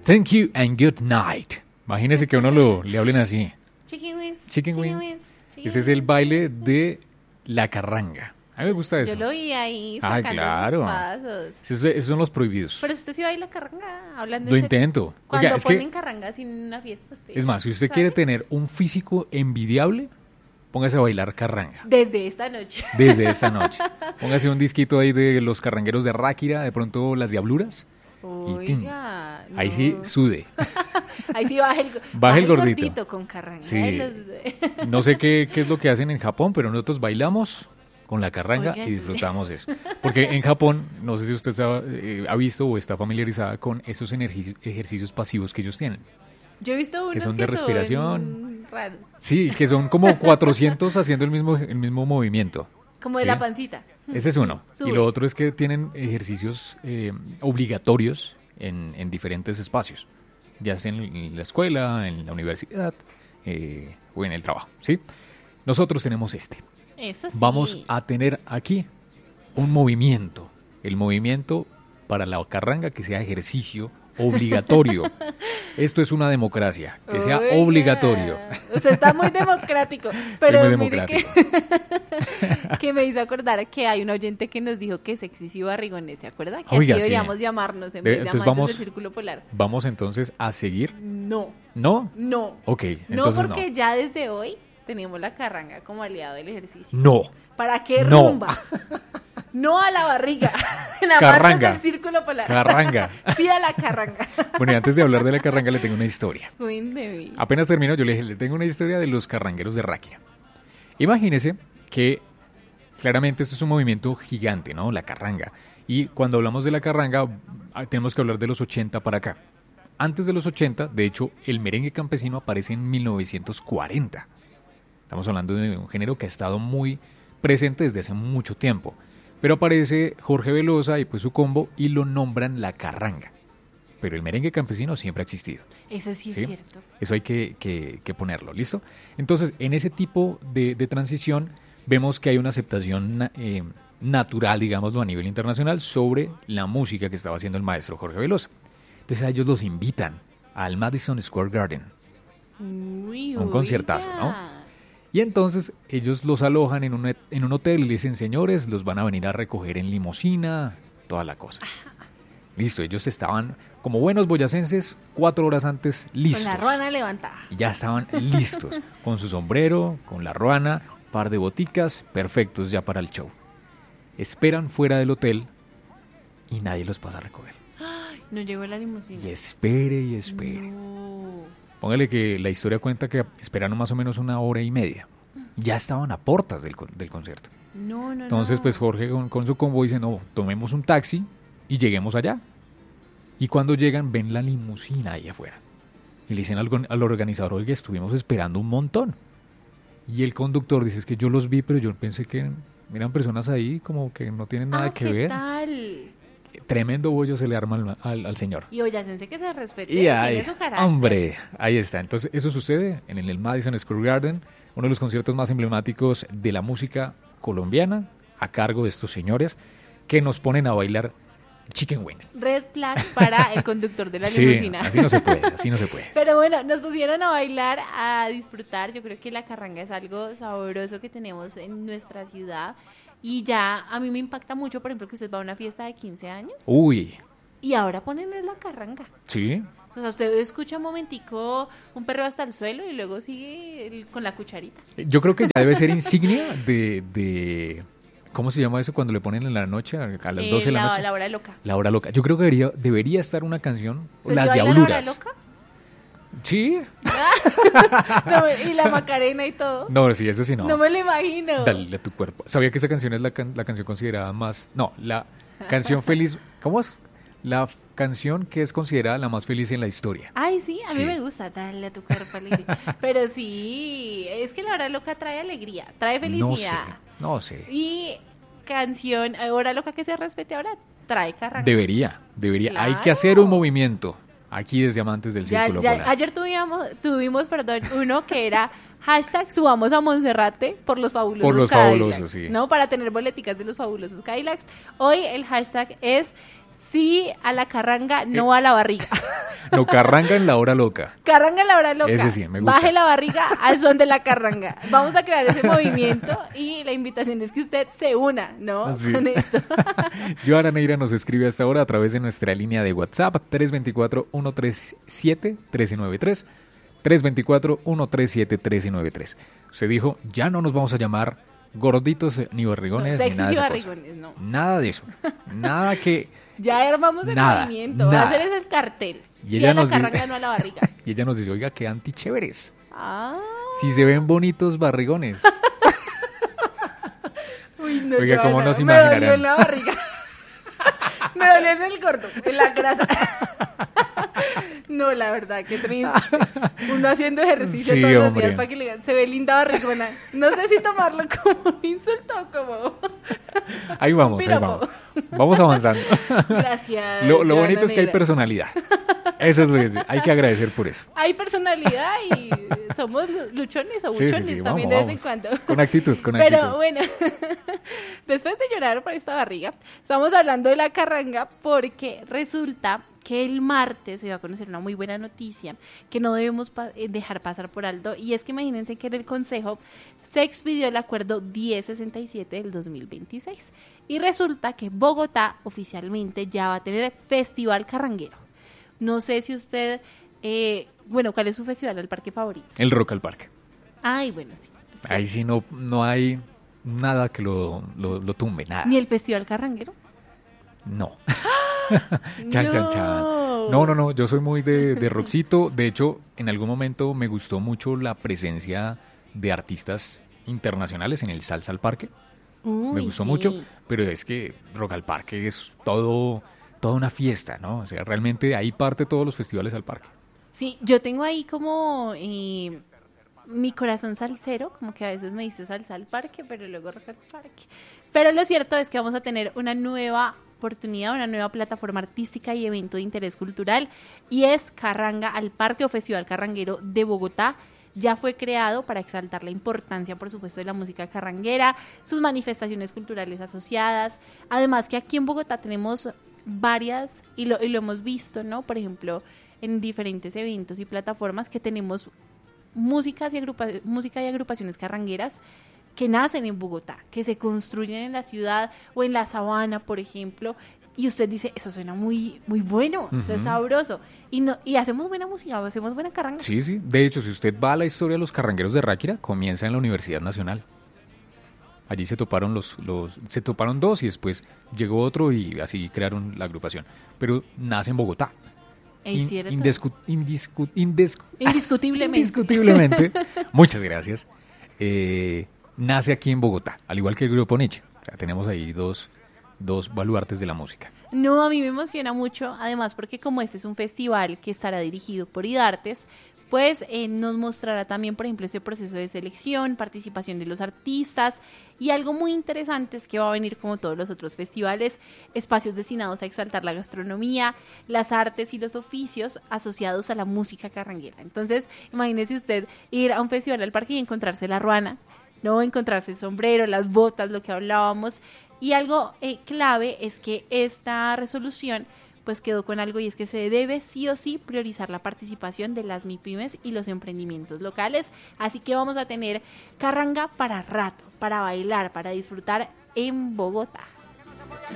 Thank you and good night. Imagínese que a uno le hablen así. Chicken wings. Chicken wings. Ese es el baile de la carranga. A mí me gusta eso. Yo lo vi ahí sacando claro. sus pasos. Esos son los prohibidos. Pero usted sí baila carranga, hablando Lo en serio. intento. Cuando Oiga, es ponen que, carranga sin una fiesta. Usted es más, si usted ¿sabe? quiere tener un físico envidiable, póngase a bailar carranga. Desde esta noche. Desde esta noche. Póngase un disquito ahí de los carrangueros de Ráquira, de pronto las diabluras. Oiga, Ahí no. sí, sude. Ahí sí Baje el gordito. con carranga. Sí. Y No sé qué es lo que hacen en Japón, pero nosotros bailamos con la carranga Oiga, y sí. disfrutamos eso. Porque en Japón, no sé si usted ha visto o está familiarizada con esos ejercicios pasivos que ellos tienen. Yo he visto unos Que son de respiración. raros. Sí, que son como 400 haciendo el mismo movimiento. Como de Sí. la pancita. Ese es uno. Sube. Y lo otro es que tienen ejercicios obligatorios en diferentes espacios, ya sea en la escuela, en la universidad o en el trabajo, ¿sí? Nosotros tenemos Eso sí. Vamos a tener aquí un movimiento, el movimiento para la carranga que sea ejercicio obligatorio. Esto es una democracia, que sea Oiga, obligatorio. Usted está muy democrático. Pero Soy muy mire democrático. que me hizo acordar que hay un oyente que nos dijo que sexy y barrigones, ¿se acuerda? Que Oiga, así sí. deberíamos llamarnos en vez de Entonces amantes vamos- del círculo polar. Vamos entonces a seguir. No, ¿No? no. Ok, No, entonces porque ya desde hoy tenemos la carranga como aliado del ejercicio. no. ¿Para qué No. rumba? No a la barriga. En amantes Carranga. del círculo polar. Carranga. Sí a la carranga. Bueno, y antes de hablar de la carranga le tengo una historia. Cuénteme. Apenas termino, yo le dije, le tengo una historia de los carrangueros de Ráquira. Imagínese que claramente esto es un movimiento gigante, ¿no? La carranga. Y cuando hablamos de la carranga, tenemos que hablar de los 80 para acá. Antes de los 80, de hecho, el merengue campesino aparece en 1940. Estamos hablando de un género que ha estado muy presente desde hace mucho tiempo. Pero aparece Jorge Velosa y pues su combo y lo nombran la carranga. Pero el merengue campesino siempre ha existido. Eso sí es ¿Sí? cierto. Eso hay que ponerlo, ¿listo? Entonces, en ese tipo de transición, vemos que hay una aceptación natural, digámoslo, a nivel internacional sobre la música que estaba haciendo el maestro Jorge Velosa. Entonces, a ellos los invitan al Madison Square Garden, Uy, un conciertazo, oiga. ¿no? Y entonces, ellos los alojan en un hotel y le dicen, señores, los van a venir a recoger en limusina, toda la cosa. Listo, ellos estaban, como buenos boyacenses, 4 horas antes listos. Con la ruana levantada. Y ya estaban listos, con su sombrero, con la ruana, par de boticas, perfectos ya para el show. Esperan fuera del hotel y nadie los pasa a recoger. No llegó la limusina. Y espere y espere. No. Póngale que la historia cuenta que esperaron más o menos 1 hora y media. Ya estaban a portas del concierto. No. Entonces, pues Jorge con su combo dice, no, tomemos un taxi y lleguemos allá. Y cuando llegan, ven la limusina ahí afuera. Y le dicen al organizador, oye, estuvimos esperando un montón. Y el conductor dice, es que yo los vi, pero yo pensé que eran personas ahí como que no tienen nada que ¿qué ver. tal? Tremendo bollo se le arma al señor. Y boyacense que se respete, Y que ahí, tiene su carácter. hombre, ahí está. Entonces, eso sucede en el Madison Square Garden, uno de los conciertos más emblemáticos de la música colombiana, a cargo de estos señores que nos ponen a bailar chicken wings. Red flag para el conductor de la Sí, limusina. así no se puede, así no se puede. Pero bueno, nos pusieron a bailar, a disfrutar. Yo creo que la carranga es algo sabroso que tenemos en nuestra ciudad. Y ya a mí me impacta mucho, por ejemplo, que usted va a una fiesta de 15 años Uy, y ahora ponen la carranga. sí, O sea, usted escucha un momentico un perro hasta el suelo y luego sigue con la cucharita. yo creo que ya debe ser insignia de ¿cómo se llama eso cuando le ponen en la noche, a las 12 de la noche? La hora loca. La hora loca. Yo creo que debería estar una canción, ¿Usted las baila diabluras. la hora loca? Sí. No, y la Macarena y todo. No, sí, eso sí no. No me lo imagino. Dale a tu cuerpo. ¿Sabía que esa canción es la canción considerada más... No, la canción feliz... ¿Cómo es? La canción que es considerada la más feliz en la historia. Ay, sí, a mí Sí. me gusta, dale a tu cuerpo alegría. Pero sí, es que la hora loca trae alegría, trae felicidad. No sé. Y canción, hora loca que se respete ahora, trae carranga. Debería. Claro. Hay que hacer un movimiento aquí desde Amantes del Ya, Círculo ya, Polar. ayer tuvimos uno que era Hashtag subamos a Monserrate por los fabulosos Por los Cadillacs, fabulosos, sí. ¿no? Para tener boleticas de los fabulosos Cadillacs. Hoy el hashtag es sí a la carranga, no a la barriga. No, carranga en la hora loca. Carranga en la hora loca. Ese sí, me gusta. Baje la barriga al son de la carranga. Vamos a crear ese movimiento y la invitación es que usted se una, ¿no? Sí. Con esto. Joana Neira nos escribe hasta ahora a través de nuestra línea de WhatsApp 324-137-1393. 324-137-1393. Usted dijo, ya no nos vamos a llamar gorditos ni barrigones No, ni nada de sexys y esa cosa. barrigones, no. Nada de eso. Nada que... Ya armamos el Nada, movimiento. Va nada. a hacer ese cartel. Y Sí ella a la nos dice- carranga, no a la barriga. Y ella nos dice, oiga, qué antichéveres. Ah. Si se ven bonitos barrigones. Uy, no, Oiga, ¿cómo Joana, nos me dolió imaginarán? en la barriga. Me dolió en el gordo, en la grasa. No, la verdad, qué triste. Uno haciendo ejercicio Sí, todos los hombre. días para que le digan, se ve linda barrigona. No sé si tomarlo como un insulto o como... Ahí vamos, ahí piropo. vamos. Vamos avanzando. Gracias. Lo Joana bonito es que hay Negra. personalidad. Eso es lo que hay que agradecer por eso. Hay personalidad y somos luchones o Sí, buchones sí, sí, también vamos, de vez en vamos. cuando. Con actitud, con Pero actitud. bueno, después de llorar por esta barriga, estamos hablando de la carranga porque resulta que el martes se va a conocer una muy buena noticia que no debemos dejar pasar por alto, y es que imagínense que en el Consejo se expidió el acuerdo 1067 del 2026 y resulta que Bogotá oficialmente ya va a tener festival carranguero. No sé si usted, bueno, ¿cuál es su festival al parque favorito? El Rock al Parque. Ay, bueno, sí. Ahí sí no hay nada que lo tumbe, nada. ¿Ni el festival carranguero? No. Chan, chan, chan. No, yo soy muy de rockcito. De hecho, en algún momento me gustó mucho la presencia de artistas internacionales en el Salsa al Parque. Me Uy, gustó sí. mucho, pero es que Rock al Parque es toda una fiesta, ¿no? O sea, realmente ahí parte todos los festivales al parque. Sí, yo tengo ahí como mi corazón salsero, como que a veces me dice salsa al parque, pero luego rock al parque. Pero lo cierto es que vamos a tener una nueva oportunidad, una nueva plataforma artística y evento de interés cultural, y es Carranga al Parque o Festival Carranguero de Bogotá. Ya fue creado para exaltar la importancia, por supuesto, de la música carranguera, sus manifestaciones culturales asociadas. Además que aquí en Bogotá tenemos varias, y lo hemos visto, ¿no? Por ejemplo, en diferentes eventos y plataformas que tenemos música y agrupaciones carrangueras que nacen en Bogotá, que se construyen en la ciudad o en la sabana, por ejemplo, y usted dice, eso suena muy, muy bueno, eso es sabroso, y hacemos buena música, hacemos buena carranga. Sí, sí. De hecho, si usted va a la historia de los carrangueros de Ráquira, comienza en la Universidad Nacional. Allí se toparon se toparon dos y después llegó otro y así crearon la agrupación. Pero nace en Bogotá. Es cierto. Indiscutiblemente. Indiscutiblemente. Muchas gracias. Nace aquí en Bogotá, al igual que el Grupo Nietzsche. O sea, tenemos ahí dos baluartes de la música. No, a mí me emociona mucho, además porque como este es un festival que estará dirigido por IDARTES, pues nos mostrará también, por ejemplo, ese proceso de selección, participación de los artistas, y algo muy interesante es que va a venir, como todos los otros festivales, espacios destinados a exaltar la gastronomía, las artes y los oficios asociados a la música carranguera. Entonces, imagínese usted ir a un festival al parque y encontrarse la ruana, ¿no? Encontrarse el sombrero, las botas, lo que hablábamos. Y algo clave es que esta resolución pues quedó con algo, y es que se debe sí o sí priorizar la participación de las MIPYMES y los emprendimientos locales. Así que vamos a tener carranga para rato, para bailar, para disfrutar en Bogotá.